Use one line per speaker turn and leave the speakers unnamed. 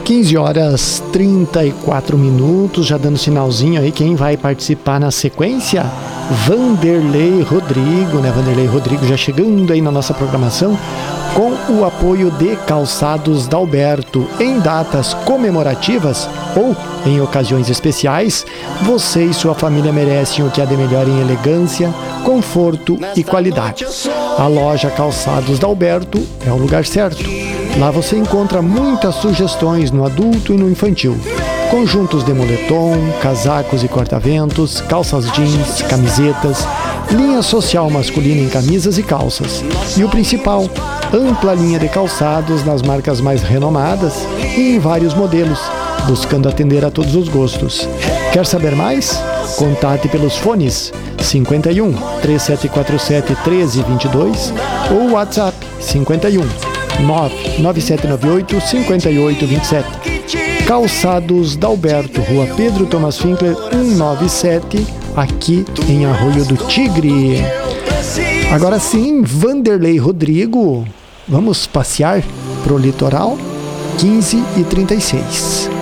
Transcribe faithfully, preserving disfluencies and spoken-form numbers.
quinze horas trinta e quatro minutos, já dando sinalzinho aí, quem vai participar na sequência? Vanderlei Rodrigo, né? Vanderlei Rodrigo já chegando aí na nossa programação com o apoio de Calçados Dalberto. Em datas comemorativas ou em ocasiões especiais, você e sua família merecem o que há de melhor em elegância, conforto e qualidade. A loja Calçados Dalberto é o lugar certo. Lá você encontra muitas sugestões no adulto e no infantil. Conjuntos de moletom, casacos e corta-ventos, calças jeans, camisetas, linha social masculina em camisas e calças. E o principal, ampla linha de calçados nas marcas mais renomadas e em vários modelos, buscando atender a todos os gostos. Quer saber mais? Contate pelos fones cinquenta e um, três sete quatro sete, treze vinte e dois ou WhatsApp cinquenta e um, nove nove sete nove oito, cinco oito dois sete. Calçados Dalberto, Rua Pedro Thomas Finkler, cento e noventa e sete, aqui em Arroio do Tigre. Agora sim, Vanderlei Rodrigo, vamos passear pro litoral? quinze e trinta e seis.